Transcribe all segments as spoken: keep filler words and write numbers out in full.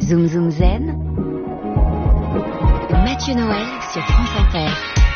Zoom Zoom Zen. Mathieu Noël sur France Inter.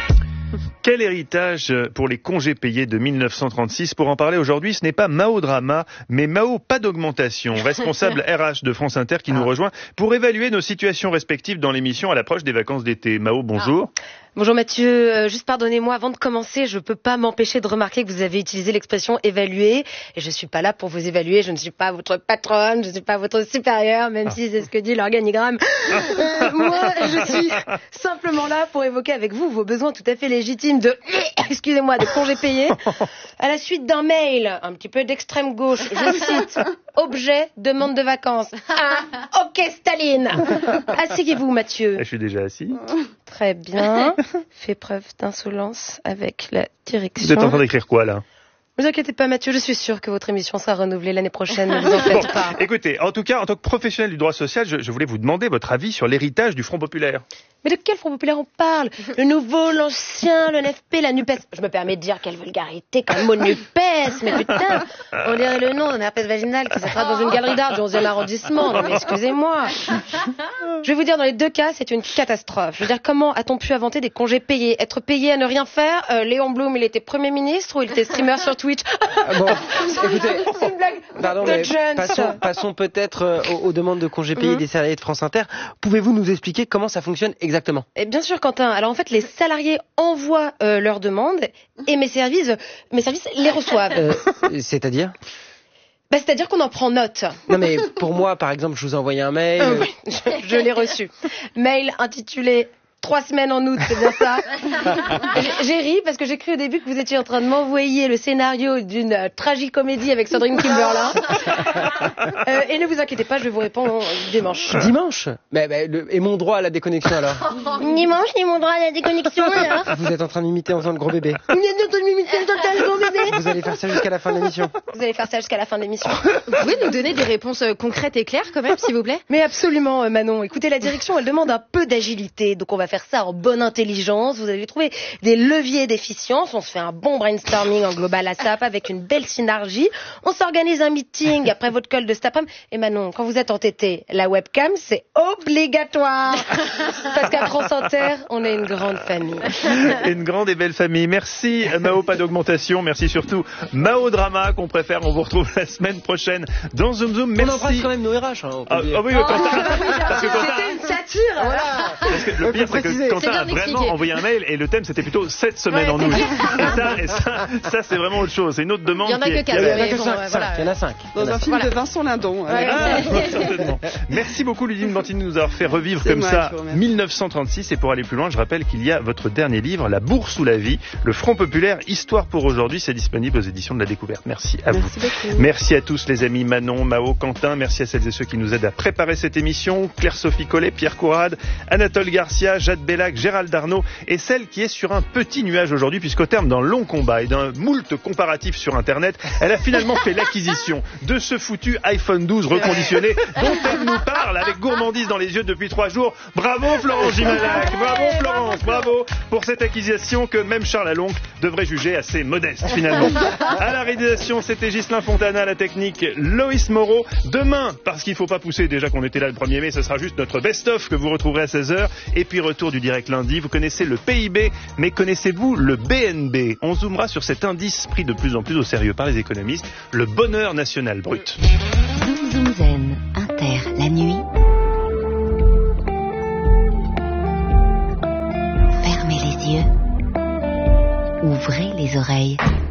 Quel héritage pour les congés payés de mille neuf cent trente-six? Pour en parler aujourd'hui, ce n'est pas Mao Drama, mais Mao Pas d'Augmentation, responsable R H de France Inter qui nous rejoint pour évaluer nos situations respectives dans l'émission à l'approche des vacances d'été. Mao, bonjour. Ah. Bonjour Mathieu, euh, juste pardonnez-moi, avant de commencer, je peux pas m'empêcher de remarquer que vous avez utilisé l'expression évaluer, et je suis pas là pour vous évaluer, je ne suis pas votre patronne, je ne suis pas votre supérieur, même ah. si c'est ce que dit l'organigramme. euh, moi, je suis simplement là pour évoquer avec vous vos besoins tout à fait légitimes de, excusez-moi, de congés payés, à la suite d'un mail, un petit peu d'extrême gauche, je cite, objet, demande de vacances. Ah, ok Staline. Asseyez-vous Mathieu. Je suis déjà assis. Très bien. Fait preuve d'insolence avec la direction. Vous êtes en train d'écrire quoi là? Ne vous inquiétez pas Mathieu, je suis sûre que votre émission sera renouvelée l'année prochaine, ne vous en faites bon, pas. Écoutez, en tout cas, en tant que professionnel du droit social, je, je voulais vous demander votre avis sur l'héritage du Front Populaire. Mais de quel Front Populaire on parle? Le nouveau, l'ancien, le N F P, la NUPES. Je me permets de dire quelle vulgarité, quel mot NUPES, mais putain, on dirait le nom d'un herpès vaginal qui s'attrape dans une galerie d'art du onzième arrondissement. Non mais excusez-moi. Je vais vous dire, dans les deux cas, c'est une catastrophe. Je veux dire, comment a-t-on pu inventer des congés payés? Être payé à ne rien faire? euh, Léon Blum, il était Premier ministre ou il était streamer sur Twitch? Ah bon, écoutez, c'est une blague pardon, de mais jeune, passons, passons peut-être euh, aux, aux demandes de congés payés mmh. des salariés de France Inter. Pouvez-vous nous expliquer comment ça fonctionne exactement? Et bien sûr, Quentin. Alors en fait, les salariés envoient euh, leurs demandes et mes services, mes services les reçoivent. Euh, c'est-à-dire? Bah, c'est-à-dire qu'on en prend note. Non mais pour moi, par exemple, je vous ai envoyé un mail. Euh, oui, je, je l'ai reçu. Mail intitulé Trois semaines en août, c'est bien ça. J'ai ri parce que j'ai cru au début que vous étiez en train de m'envoyer le scénario d'une euh, tragicomédie avec Sandrine Kimberlin. euh, et ne vous inquiétez pas, je vais vous répondre dimanche. Dimanche? mais, mais, le, Et mon droit à la déconnexion alors? Dimanche, ni mon droit à la déconnexion alors? Vous êtes en train d'imiter en tant que gros bébé. Vous êtes en train d'imiter en tant que gros bébé. Vous allez faire ça jusqu'à la fin de l'émission. Vous allez faire ça jusqu'à la fin de l'émission. Vous pouvez nous donner des réponses concrètes et claires quand même, s'il vous plaît? Mais absolument, Manon. Écoutez, la direction, elle demande un peu d'agilité, donc on va faire ça en bonne intelligence. Vous allez trouver des leviers d'efficience. On se fait un bon brainstorming en global A S A P avec une belle synergie. On s'organise un meeting après votre call de cet après-midi. Et Manon, quand vous êtes entêté, la webcam, c'est obligatoire. Parce qu'à France Inter, on est une grande famille. Une grande et belle famille. Merci Mao Pas d'Augmentation. Merci surtout Mao Drama qu'on préfère. On vous retrouve la semaine prochaine dans Zoom Zoom. Merci. On embrasse quand même nos R H. Hein, ah, ah oui, oh, Quentin. Parce que Quentin... C'était une satire. Voilà. Parce que le pire, c'est que Quentin a vraiment envoyé un mail et le thème c'était plutôt cette semaine ouais, en août. Et ça, et ça, ça c'est vraiment autre chose. C'est une autre demande. Il y en a qui que est... quatre. Il y en a que cinq. Voilà. Il y en a cinq. Dans un film voilà. de Vincent Lindon. Ouais. Ah, certainement. Merci beaucoup Ludivine Bantini de nous avoir fait revivre comme moi, ça mille neuf cent trente-six. Et pour aller plus loin, je rappelle qu'il y a votre dernier livre, La Bourse ou la vie, le Front Populaire, Histoire pour aujourd'hui. C'est disponible aux éditions de la Découverte. Merci à Merci vous. Beaucoup. Merci à tous les amis Manon, Mao, Quentin. Merci à celles et ceux qui nous aident à préparer cette émission. Claire-Sophie Collet, Pierre Courade, Anatole Garcia, Jade Bellac, Gérald Darnaud et celle qui est sur un petit nuage aujourd'hui puisqu'au terme d'un long combat et d'un moult comparatif sur Internet, elle a finalement fait l'acquisition de ce foutu iPhone douze reconditionné dont elle nous parle avec gourmandise dans les yeux depuis trois jours. Bravo Florence Gimalac, bravo Florence, bravo pour cette acquisition que même Charles Alonc devrait juger assez modeste finalement. À la réalisation, c'était Ghislain Fontana, à la technique Loïs Moreau. Demain, parce qu'il ne faut pas pousser, déjà qu'on était là le premier mai, ce sera juste notre best-of que vous retrouverez à seize heures. Et puis retour du direct lundi. Vous connaissez le P I B, mais connaissez-vous le B N B? On zoomera sur cet indice pris de plus en plus au sérieux par les économistes, le bonheur national brut. Zoom Zoom Zen, Inter, la nuit. Fermez les yeux. Ouvrez les oreilles.